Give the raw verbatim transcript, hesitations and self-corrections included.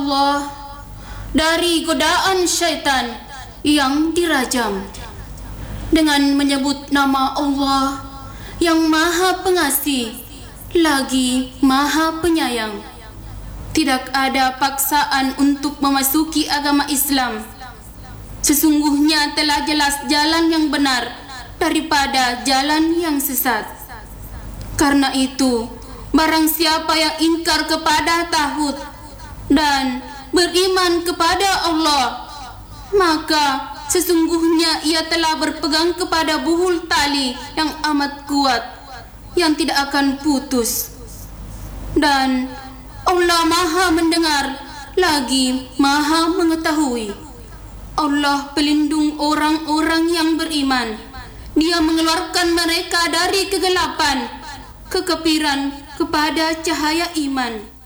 Allah dari godaan syaitan yang dirajam dengan menyebut nama Allah yang Maha Pengasih lagi Maha Penyayang. Tidak ada paksaan untuk memasuki agama Islam. Sesungguhnya telah jelas jalan yang benar daripada jalan yang sesat. Karena itu, barang siapa yang ingkar kepada tauhid dan beriman kepada Allah, maka sesungguhnya ia telah berpegang kepada buhul tali yang amat kuat, yang tidak akan putus. Dan Allah Maha mendengar lagi Maha mengetahui. Allah pelindung orang-orang yang beriman. Dia mengeluarkan mereka dari kegelapan, kekafiran kepada cahaya iman.